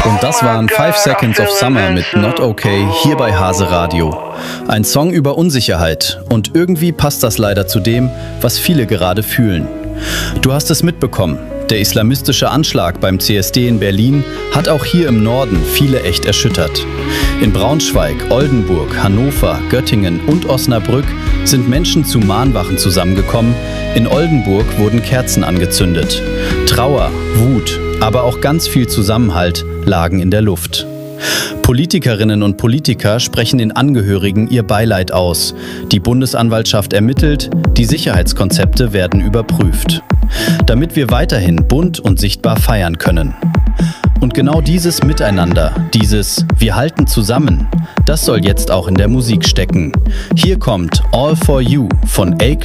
Und das waren 5 Seconds of Summer mit Not Okay hier bei Hase Radio. Ein Song über Unsicherheit und irgendwie passt das leider zu dem, was viele gerade fühlen. Du hast es mitbekommen, der islamistische Anschlag beim CSD in Berlin hat auch hier im Norden viele echt erschüttert. In Braunschweig, Oldenburg, Hannover, Göttingen und Osnabrück sind Menschen zu Mahnwachen zusammengekommen. In Oldenburg wurden Kerzen angezündet. Trauer, Wut, aber auch ganz viel Zusammenhalt lagen in der Luft. Politikerinnen und Politiker sprechen den Angehörigen ihr Beileid aus. Die Bundesanwaltschaft ermittelt, die Sicherheitskonzepte werden überprüft. Damit wir weiterhin bunt und sichtbar feiern können. Und genau dieses Miteinander, dieses Wir halten zusammen, das soll jetzt auch in der Musik stecken. Hier kommt All For You von A.